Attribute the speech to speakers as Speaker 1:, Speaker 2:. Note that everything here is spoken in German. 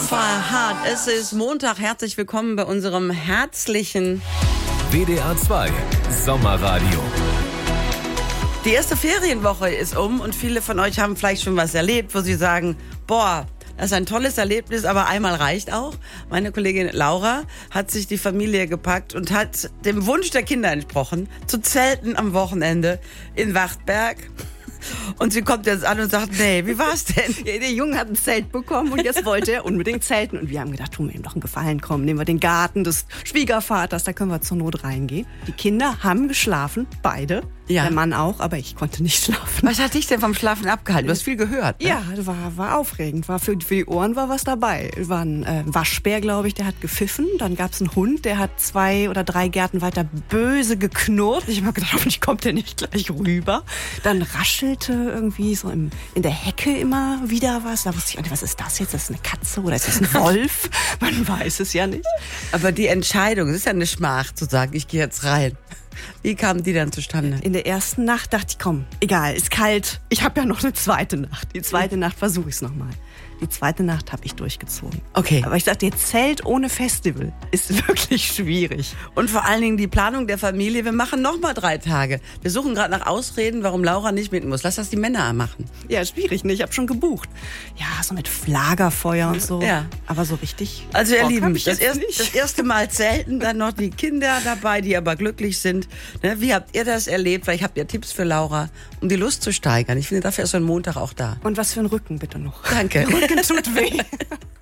Speaker 1: Fahrt. Es ist Montag. Herzlich willkommen bei unserem herzlichen
Speaker 2: WDR 2 Sommerradio.
Speaker 1: Die erste Ferienwoche ist und viele von euch haben vielleicht schon was erlebt, wo sie sagen, boah, das ist ein tolles Erlebnis, aber einmal reicht auch. Meine Kollegin Laura hat sich die Familie gepackt und hat dem Wunsch der Kinder entsprochen, zu zelten am Wochenende in Wachtberg. Und sie kommt jetzt an und sagt, nee, wie war's denn?
Speaker 3: Ja, der Junge hat ein Zelt bekommen und jetzt wollte er unbedingt zelten. Und wir haben gedacht, tun wir ihm doch einen Gefallen, komm, nehmen wir den Garten des Schwiegervaters, da können wir zur Not reingehen. Die Kinder haben geschlafen, beide.
Speaker 1: Ja.
Speaker 3: Der Mann auch, aber ich konnte nicht schlafen.
Speaker 1: Was hat dich denn vom Schlafen abgehalten? Du hast viel gehört, ne?
Speaker 3: Ja, war aufregend. Für die Ohren war was dabei. War ein Waschbär, glaube ich, der hat gepfiffen. Dann gab es einen Hund, der hat 2 oder 3 Gärten weiter böse geknurrt. Ich habe mir gedacht, hoffentlich kommt der nicht gleich rüber. Dann raschelte irgendwie so in der Hecke immer wieder was. Da wusste ich auch nicht, was ist das jetzt? Ist das eine Katze oder ist das ein Wolf? Man weiß es ja nicht.
Speaker 1: Aber die Entscheidung, es ist ja eine Schmach zu sagen, ich gehe jetzt rein. Wie kam die dann zustande?
Speaker 3: In der ersten Nacht dachte ich, komm, egal, ist kalt. Ich habe ja noch eine zweite Nacht. Die zweite Nacht versuche ich es nochmal. Die zweite Nacht habe ich durchgezogen.
Speaker 1: Okay.
Speaker 3: Aber ich dachte, jetzt Zelt ohne Festival ist wirklich schwierig.
Speaker 1: Und vor allen Dingen die Planung der Familie. Wir machen nochmal 3 Tage. Wir suchen gerade nach Ausreden, warum Laura nicht mit muss. Lass das die Männer machen.
Speaker 3: Ja, schwierig, ne? Ich habe schon gebucht. Ja, so mit Lagerfeuer und so.
Speaker 1: Ja.
Speaker 3: Aber so richtig.
Speaker 1: Also ihr
Speaker 3: Bock
Speaker 1: Lieben,
Speaker 3: hab ich
Speaker 1: das
Speaker 3: jetzt nicht.
Speaker 1: erste Mal zelten, dann noch die Kinder dabei, die aber glücklich sind. Ne, wie habt ihr das erlebt? Vielleicht habt ihr Tipps für Laura, um die Lust zu steigern. Ich finde, dafür ist so ein Montag auch da.
Speaker 3: Und was für ein Rücken bitte noch.
Speaker 1: Danke.
Speaker 3: Rücken tut weh.